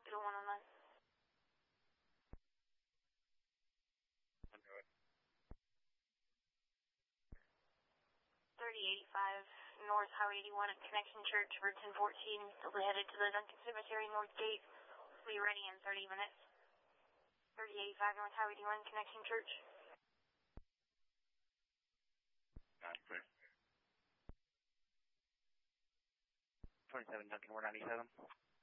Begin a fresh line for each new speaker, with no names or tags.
Hospital 109. 3085 North Highway 81 at Connection Church, Route 1014. Still headed to the Duncan Cemetery North Gate. We'll be ready in 30 minutes. 3085 North Highway 81, Connection Church.
Clear. 27 Duncan, we're 97.